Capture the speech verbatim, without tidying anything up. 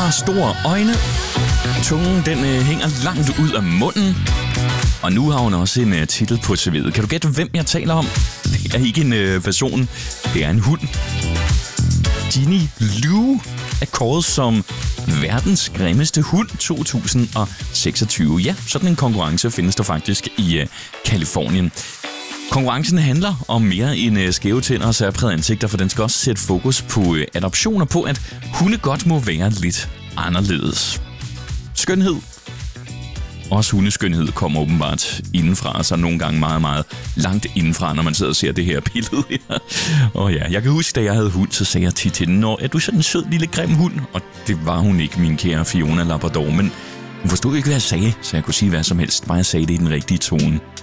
har store øjne. Tungen, den øh, hænger langt ud af munden. Og nu har hun også en øh, titel på C V'et. Kan du gætte, hvem jeg taler om? Det er ikke en øh, person. Det er en hund. Ginny Lou er kåret som verdens grimmeste hund to tusind seksogtyve. Ja, sådan en konkurrence findes der faktisk i øh, Californien. Konkurrencen handler om mere end øh, skæve tænder og særprægede ansigter, for den skal også sætte fokus på øh, adoptioner, på at hunde godt må være lidt anderledes. Skønhed. Også hundeskønhed kommer åbenbart indenfra, så nogle gange meget, meget langt indenfra, når man sidder og ser det her billede her. Og ja, jeg kan huske, da jeg havde hund, så sagde jeg tit til den, er du sådan en sød lille grim hund? Og det var hun ikke, min kære Fiona Labrador, men hun forstod ikke, hvad jeg sagde, så jeg kunne sige hvad som helst, bare jeg sagde det i den rigtige tone.